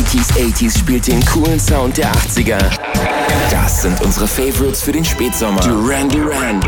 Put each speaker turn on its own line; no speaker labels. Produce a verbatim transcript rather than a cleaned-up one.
neunziger, achtziger spielt den coolen Sound der achtziger. Das sind unsere Favorites für den Spätsommer. Duran Duran